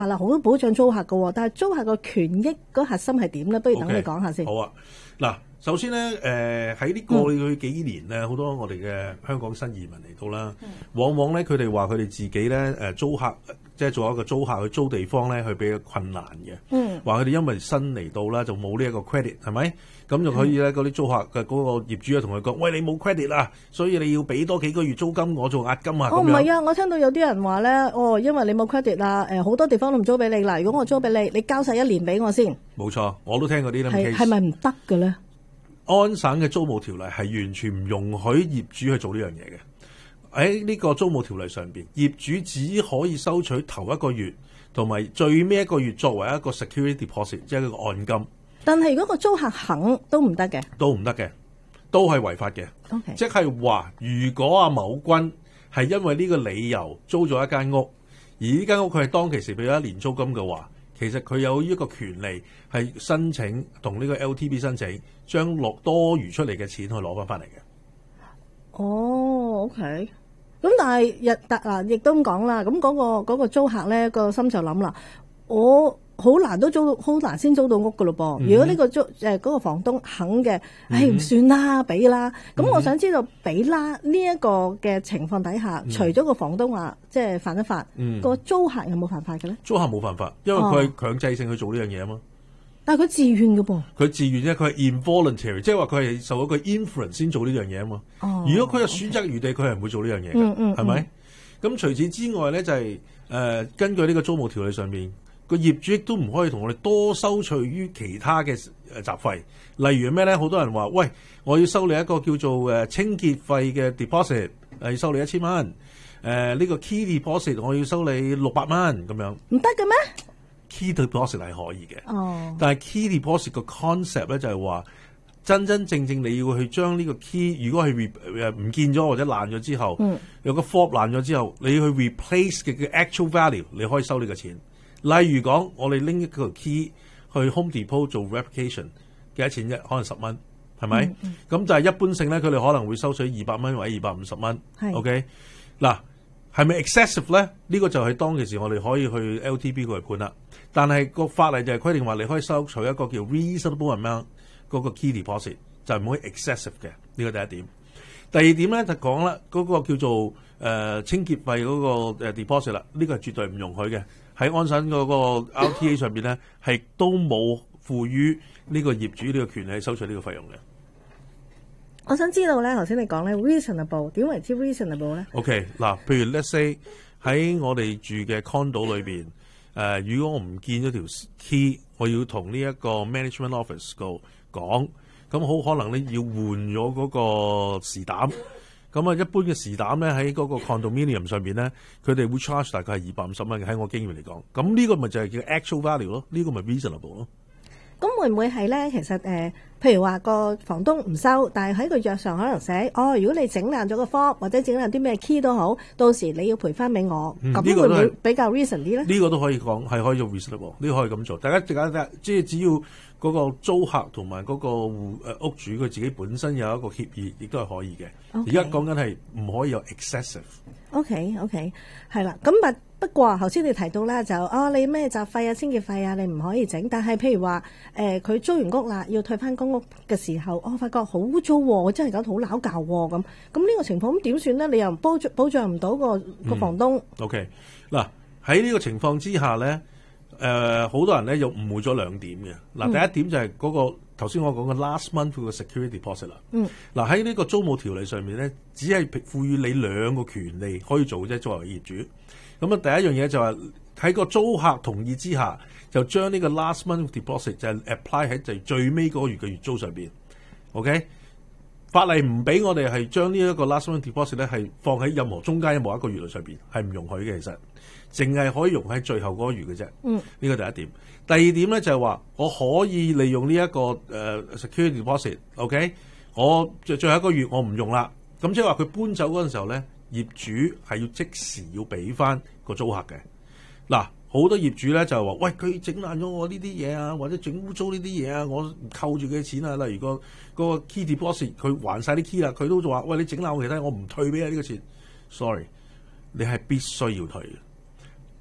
係啦，好多保障租客㗎，但係租客個權益嗰核心係點咧？不如等你講下先。 好啊，嗱，首先咧，喺呢過去幾年咧，好多我哋嘅香港新移民嚟到啦，往往咧佢哋話佢哋自己咧租客，即係做一個租客去租地方咧，去比較困難嘅。話佢哋因為新嚟到啦，就冇呢一個 credit 係咪？咁就可以咧，嗰啲租客嘅嗰個業主啊，同佢講：喂，你冇 credit 啊，所以你要俾多幾個月租金，我做押金啊。 唔係啊，我聽到有啲人話咧，因為你冇 credit 啦，好多地方都唔租俾你啦。如果我租俾你，你交晒1年俾我先。 冇錯，我都聽過啲咁嘅 case。 係咪唔得嘅咧？ 安省嘅租務條例係完全唔容許業主去做呢樣嘢嘅。喺呢個租務條例上邊，業主只可以收取頭一個月同埋最尾一個月作為一個 security deposit， 即係一個按金。但係如果個租客肯都唔得嘅，都唔得嘅，都係違法嘅。 Okay. 即係話，如果阿某君係因為呢個理由租咗一間屋，而呢間屋佢係當其時俾咗1年租金嘅話，其實佢有呢個權利係申請同呢個 LTB 申請，將落多餘出嚟嘅錢去攞翻嚟嘅。 哦，OK。咁但係亦都咁講啦，咁嗰個租客咧個心就諗啦，我好難先租到屋噶咯噃。如果呢個嗰個房東肯嘅，唔算啦，俾啦。咁我想知道俾啦呢一個嘅情況底下，除咗個房東話即係犯咗法，個租客有冇犯法嘅咧？ 租客冇犯法，因為佢係強制性去做呢樣嘢啊嘛。 但係佢自願嘅噃， 佢自願啫，佢係 involuntary， 即係話佢係受一個 influence 先做呢樣嘢啊嘛。如果佢有選擇餘地，佢係唔會做呢樣嘢嘅，係咪？咁除此之外咧，就係根據呢個租務條例上面，個業主亦都唔可以同我哋多收取於其他嘅雜費。例如咩咧？好多人話：喂，我要收你一個叫做清潔費嘅 deposit， 要收你1000蚊。呢個 key deposit 我要收你600蚊咁樣。唔得嘅咩？Key deposit 係可以嘅，但係 key deposit 個 concept 咧就係話真真正正你要去將呢個 key， 如果係唔見咗或者爛咗之後，有個 fob 爛咗之後，你要去 replace 嘅 actual value， 你可以收呢個錢。例如講，我哋拎一個 key 去 Home Depot 做 replication， 幾多錢啫？可能10蚊，係咪？咁就係一般性咧，佢哋可能會收取200蚊或者250蚊。OK， 嗱。係咪 excessive 咧？呢個就係當其時我哋可以去 LTB 過嚟判啦。但係個法例就係規定話，你可以收取一個叫 reasonable amount 嗰個 key deposit， 就唔可以 excessive 嘅。呢個第一點。第二點咧就講啦，嗰個叫做清潔費嗰個deposit 啦，呢個係絕對唔容許嘅。喺安省嗰個 RTA 上邊咧，係都冇賦予呢個業主呢個權利收取呢個費用嘅。 我想知道咧，頭先你講咧 reasonable 點為之 reasonable 咧 ？OK， 嗱，譬如 let's say 喺我哋住嘅 condo 裏邊，如果我唔見咗條 key， 我要同呢一個 management office 度講，咁好可能咧要換咗嗰個時膽。咁啊，一般嘅時膽咧喺嗰個 condominium 上邊咧，佢哋會 charge 大概係250蚊嘅。喺我經驗嚟講，咁呢個咪就係叫 actual value 咯，呢個咪 reasonable 咯。 咁會唔會係咧？其實譬如話個房東唔收，但係喺個約上可能寫如果你整爛咗個 fob 或者整爛啲咩 key 都好，到時你要賠翻俾我。咁會唔會比較 reason 啲咧？ 呢個都可以講係可以做 reasonable， 呢個可以咁做。大家即係只要嗰個租客同埋嗰個屋主佢自己本身有一個協議，亦都係可以嘅。而家講緊係唔可以有 excessive。OK， 係啦。咁不過頭先你提到啦，就你咩雜費啊、清潔費啊，你唔可以整。但係譬如話佢租完屋啦，要退翻公屋嘅時候，我發覺好污糟喎，真係搞到好鬧交喎咁。咁呢個情況咁點算咧？你又保障唔到個房東。 OK， 嗱喺呢個情況之下咧，好多人咧又誤會咗2點嘅。嗱，第一點就係嗰個頭先我講嘅 last month 嘅 security deposit 啦。嗱喺呢個租務條例上面咧，只係賦予你2個權利可以做啫，作為業主。咁啊，第一樣嘢就係喺個租客同意之下，就將呢個 last month deposit 就係 apply 喺就最尾嗰個月嘅月租上邊。OK， 法例唔俾我哋係將呢一個 last month deposit 咧係放喺任何中間任何一個月上邊，係唔容許嘅。其實淨係可以用喺最後嗰個月嘅啫。呢個第一點。第二點咧就係話，我可以利用呢一個security deposit。OK， 我最後一個月我唔用啦。咁即係話佢搬走嗰陣時候咧，業主係要即時要俾翻個租客嘅。嗱，好多業主咧就話：喂，佢整爛咗我呢啲嘢啊，或者整污糟呢啲嘢啊，我扣住佢嘅錢啊。例如個 key deposit， 佢還晒啲 key 啦，佢都話：喂，你整爛我其他，我唔退俾你呢個錢。Sorry， 你係必須要退嘅。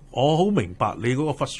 我好明白你嗰個